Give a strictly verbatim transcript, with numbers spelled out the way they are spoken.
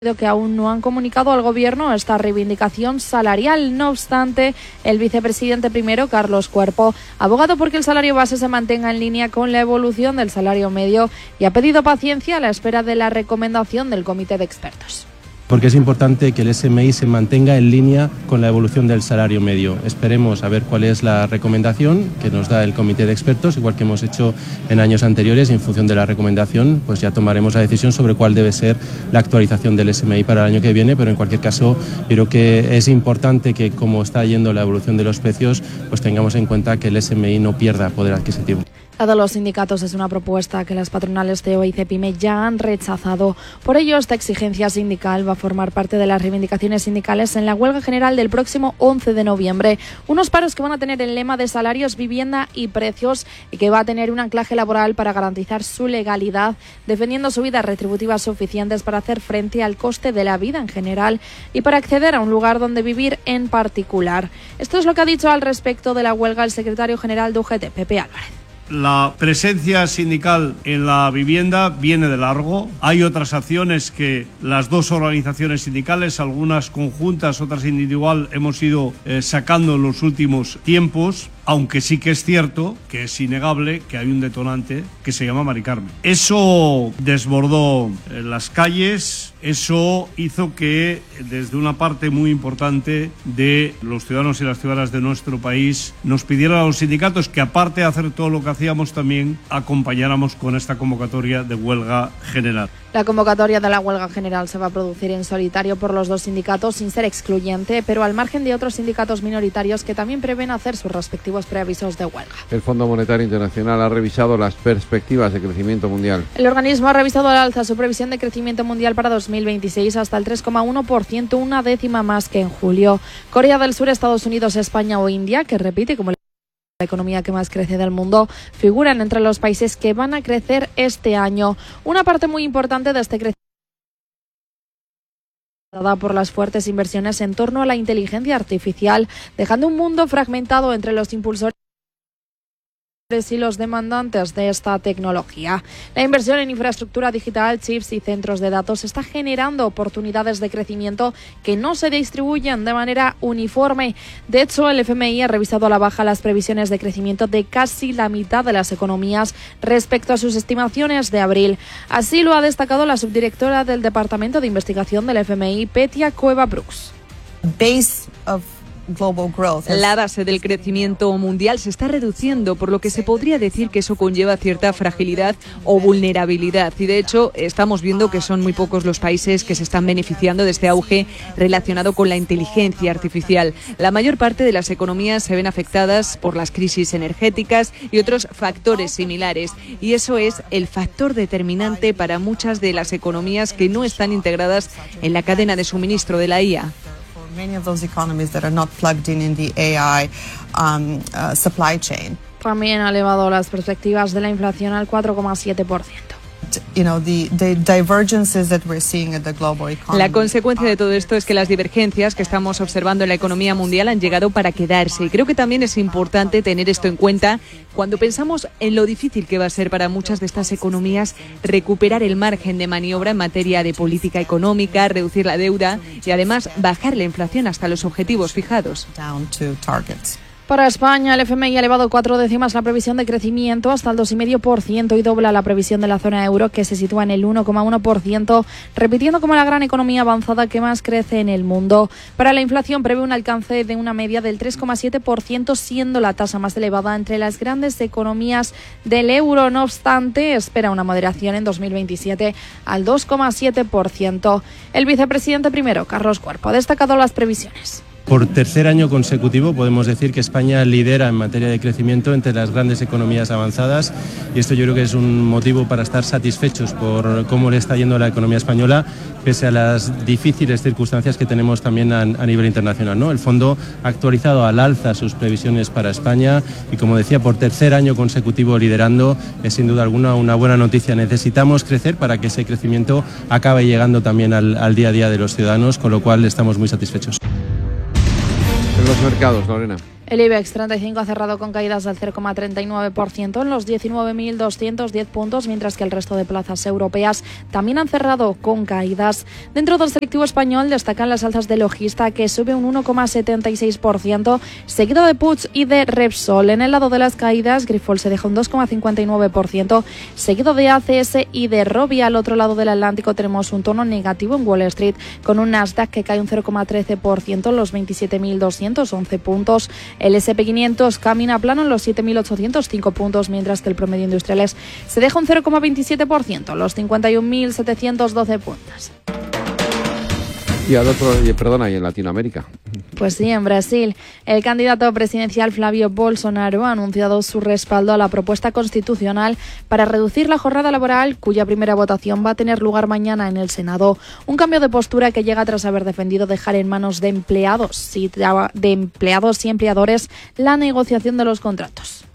que aún no han comunicado al Gobierno esta reivindicación salarial. No obstante, el vicepresidente primero, Carlos Cuerpo, ha abogado porque el salario base se mantenga en línea con la evolución del salario medio y ha pedido paciencia a la espera de la recomendación del comité de expertos. Porque es importante que el S M I se mantenga en línea con la evolución del salario medio. Esperemos a ver cuál es la recomendación que nos da el comité de expertos, igual que hemos hecho en años anteriores, y en función de la recomendación pues ya tomaremos la decisión sobre cuál debe ser la actualización del S M I para el año que viene, pero en cualquier caso creo que es importante que, como está yendo la evolución de los precios, pues tengamos en cuenta que el S M I no pierda poder adquisitivo. La de los sindicatos es una propuesta que las patronales C E O y CEPIME ya han rechazado. Por ello, esta exigencia sindical va a formar parte de las reivindicaciones sindicales en la huelga general del próximo once de noviembre. Unos paros que van a tener el lema de salarios, vivienda y precios y que va a tener un anclaje laboral para garantizar su legalidad, defendiendo subidas retributivas suficientes para hacer frente al coste de la vida en general y para acceder a un lugar donde vivir en particular. Esto es lo que ha dicho al respecto de la huelga el secretario general de U G T, Pepe Álvarez. La presencia sindical en la vivienda viene de largo. Hay otras acciones que las dos organizaciones sindicales, algunas conjuntas, otras individual, hemos ido eh, sacando en los últimos tiempos. Aunque sí que es cierto, que es innegable, que hay un detonante que se llama Mari Carmen. Eso desbordó las calles, eso hizo que desde una parte muy importante de los ciudadanos y las ciudadanas de nuestro país nos pidieran a los sindicatos que, aparte de hacer todo lo que hacíamos, también acompañáramos con esta convocatoria de huelga general. La convocatoria de la huelga general se va a producir en solitario por los dos sindicatos sin ser excluyente, pero al margen de otros sindicatos minoritarios que también prevén hacer sus respectivos preavisos de huelga. El Fondo Monetario Internacional ha revisado las perspectivas de crecimiento mundial. El organismo ha revisado al alza su previsión de crecimiento mundial para dos mil veintiséis hasta el tres coma uno por ciento, una décima más que en julio. Corea del Sur, Estados Unidos, España o India, que repite como la economía que más crece del mundo, figuran entre los países que van a crecer este año. Una parte muy importante de este crecimiento dada por las fuertes inversiones en torno a la inteligencia artificial, dejando un mundo fragmentado entre los impulsores y los demandantes de esta tecnología. La inversión en infraestructura digital, chips y centros de datos está generando oportunidades de crecimiento que no se distribuyen de manera uniforme. De hecho, el F M I ha revisado a la baja las previsiones de crecimiento de casi la mitad de las economías respecto a sus estimaciones de abril. Así lo ha destacado la subdirectora del Departamento de Investigación del F M I, Petia Cueva-Brooks. Base of La base del crecimiento mundial se está reduciendo, por lo que se podría decir que eso conlleva cierta fragilidad o vulnerabilidad. Y de hecho, estamos viendo que son muy pocos los países que se están beneficiando de este auge relacionado con la inteligencia artificial. La mayor parte de las economías se ven afectadas por las crisis energéticas y otros factores similares. Y eso es el factor determinante para muchas de las economías que no están integradas en la cadena de suministro de la I A. Many of those economies that are not plugged in in the A I um, uh, supply chain. También ha elevado las perspectivas de la inflación al cuatro coma siete por ciento. You know, the, the divergences that we're seeing at the global economy. La consecuencia de todo esto es que las divergencias que estamos observando en la economía mundial han llegado para quedarse. Y creo que también es importante tener esto en cuenta cuando pensamos en lo difícil que va a ser para muchas de estas economías recuperar el margen de maniobra en materia de política económica, reducir la deuda y además bajar la inflación hasta los objetivos fijados. Down to targets. Para España, el F M I ha elevado cuatro décimas la previsión de crecimiento hasta el dos coma cinco por ciento y dobla la previsión de la zona euro, que se sitúa en el uno coma uno por ciento, repitiendo como la gran economía avanzada que más crece en el mundo. Para la inflación prevé un alcance de una media del tres coma siete por ciento, siendo la tasa más elevada entre las grandes economías del euro. No obstante, espera una moderación en dos mil veintisiete al dos coma siete por ciento. El vicepresidente primero, Carlos Cuerpo, ha destacado las previsiones. Por tercer año consecutivo podemos decir que España lidera en materia de crecimiento entre las grandes economías avanzadas, y esto yo creo que es un motivo para estar satisfechos por cómo le está yendo a la economía española, pese a las difíciles circunstancias que tenemos también a, a nivel internacional, ¿no? El fondo ha actualizado al alza sus previsiones para España y, como decía, por tercer año consecutivo liderando, es sin duda alguna una buena noticia. Necesitamos crecer para que ese crecimiento acabe llegando también al, al día a día de los ciudadanos, con lo cual estamos muy satisfechos. En los mercados, Lorena. El IBEX treinta y cinco ha cerrado con caídas del cero coma treinta y nueve por ciento en los diecinueve mil doscientos diez puntos, mientras que el resto de plazas europeas también han cerrado con caídas. Dentro del selectivo español destacan las alzas de Logista, que sube un uno coma setenta y seis por ciento, seguido de Puig y de Repsol. En el lado de las caídas, Grifols se deja un dos coma cincuenta y nueve por ciento, seguido de A C S y de Robi. Al otro lado del Atlántico tenemos un tono negativo en Wall Street, con un Nasdaq que cae un cero coma trece por ciento en los veintisiete mil doscientos once puntos. El ese and pe quinientos camina plano en los siete mil ochocientos cinco puntos, mientras que el promedio industriales se deja un cero coma veintisiete por ciento, los cincuenta y un mil setecientos doce puntos. Y al otro, perdona, y en Latinoamérica. Pues sí, en Brasil, el candidato presidencial Flavio Bolsonaro ha anunciado su respaldo a la propuesta constitucional para reducir la jornada laboral, cuya primera votación va a tener lugar mañana en el Senado. Un cambio de postura que llega tras haber defendido dejar en manos de empleados y, de empleados y empleadores la negociación de los contratos.